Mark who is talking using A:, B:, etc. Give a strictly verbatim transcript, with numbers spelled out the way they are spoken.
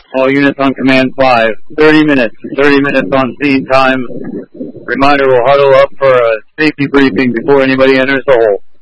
A: All units on command five. thirty minutes. thirty minutes on scene time. Reminder, we'll huddle up for a safety briefing before anybody enters the hole.